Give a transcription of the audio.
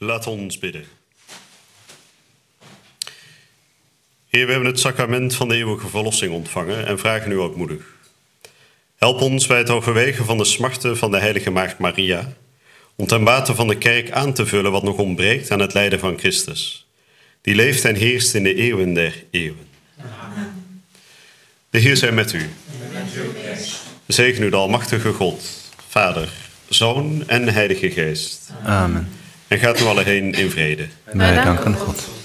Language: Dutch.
Laat ons bidden. Heer, we hebben het sacrament van de eeuwige verlossing ontvangen en vragen u ootmoedig. Help ons bij het overwegen van de smachten van de heilige maagd Maria, om ten bate van de kerk aan te vullen wat nog ontbreekt aan het lijden van Christus, die leeft en heerst in de eeuwen der eeuwen. Amen. De Heer zij met u. Zegen u de almachtige God, Vader, Zoon en Heilige Geest. Amen. En gaat u alle heen in vrede. Wij danken God.